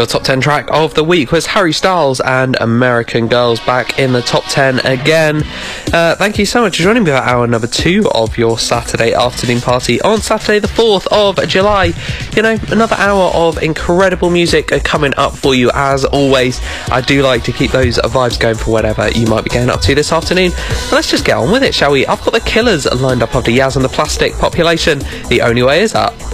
Your top 10 track of the week was Harry Styles and American Girls, back in the top 10 again. Thank you so much for joining me for hour number 2 of your Saturday afternoon party on Saturday the 4th of July. You know, another hour of incredible music coming up for you as always. I do like to keep those vibes going for whatever you might be getting up to this afternoon. But let's just get on with it, shall we? I've got the Killers lined up after Yaz and the Plastic Population. The Only Way Is Up.